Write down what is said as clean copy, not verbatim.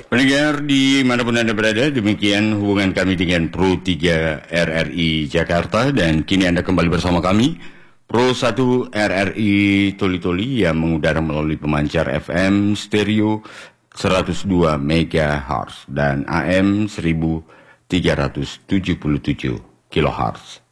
Pendengar dimanapun Anda berada, demikian hubungan kami dengan Pro 3 RRI Jakarta, dan kini Anda kembali bersama kami Pro 1 RRI Toli-Toli yang mengudara melalui pemancar FM stereo 102 MHz dan AM 1377 kHz.